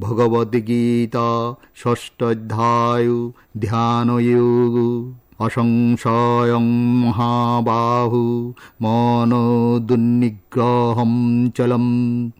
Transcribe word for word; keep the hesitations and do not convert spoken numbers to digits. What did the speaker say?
ভগবদ্গীতা ষষ্ঠ অধ্যায় ধ্যানযোগ। অসংশয়ং মহাবাহু মনো দুর্নিগ্রহম চলম